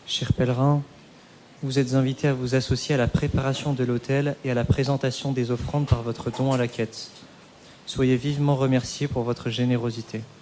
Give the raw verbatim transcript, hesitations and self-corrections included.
Chers pèlerins, vous êtes invités à vous associer à la préparation de l'autel et à la présentation des offrandes par votre don à la quête. Soyez vivement remerciés pour votre générosité.